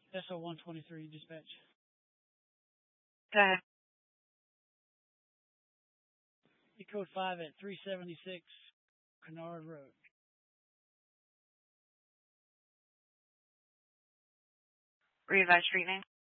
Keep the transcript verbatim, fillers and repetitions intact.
S O one twenty-three, dispatch. Go ahead. Code five at three seventy-six Kennard Road. Revised street name?